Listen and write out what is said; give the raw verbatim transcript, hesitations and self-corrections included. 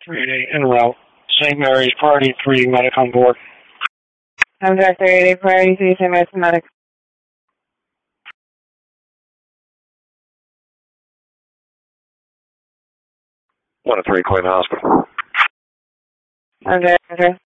three eight en route. Saint Mary's Priority three medic on board. I'm Drive three eighty Priority three, Saint Mary's medic. one oh three Clayton Hospital. I'm Drive.